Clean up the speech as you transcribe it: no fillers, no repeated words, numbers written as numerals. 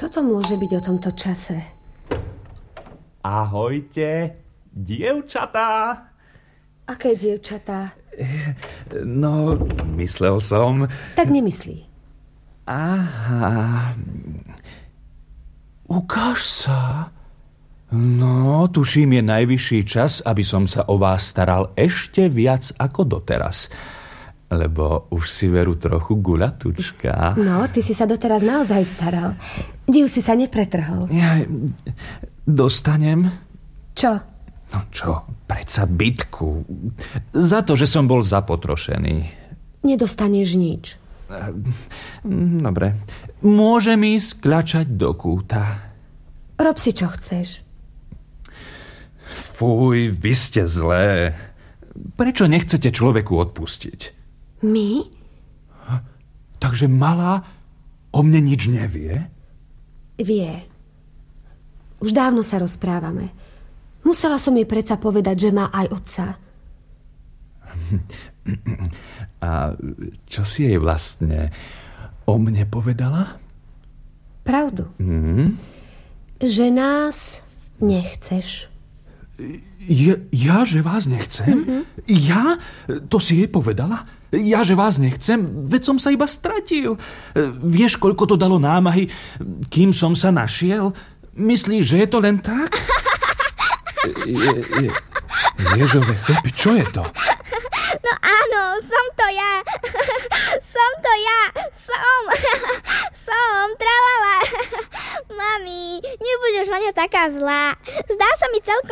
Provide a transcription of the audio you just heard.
Kto to môže byť o tomto čase? Ahojte, dievčatá. Aké dievčatá? No, myslel som... Tak nemyslí. Aha. Ukáž sa. No, tuším, je najvyšší čas, aby som sa o vás staral ešte viac ako doteraz. Lebo už si veru trochu guľatučka. No, ty si sa doteraz naozaj staral. Div si sa nepretrhol. Ja dostanem? Čo? No čo, predsa bitku. Za to, že som bol zapotrošený. Nedostaneš nič. Dobre. Môžem ísť kľačať do kúta. Rob si, čo chceš. Fuj, vy ste zlé. Prečo nechcete človeku odpustiť? My? Takže malá o mne nič nevie? Vie. Už dávno sa rozprávame. Musela som jej predsa povedať, že má aj otca. A čo si jej vlastne o mne povedala? Pravdu. Že nás nechceš. Ja, že vás nechcem? Ja? To si jej povedala? Ja, že vás nechcem? Veď som sa iba stratil. Vieš, koľko to dalo námahy, kým som sa našiel? Myslíš, že je to len tak? Ježové chlpy, čo je to? No áno, som to ja. Som, tralala. Mami, nebudeš na ňa taká zlá. Zdá sa mi celkom